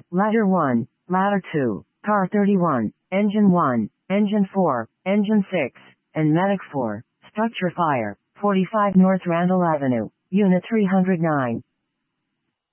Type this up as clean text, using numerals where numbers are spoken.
Ladder 1, Ladder 2, Car 31, Engine 1, Engine 4, Engine 6, and Medic 4. Structure Fire, 45 North Randall Avenue, Unit 309.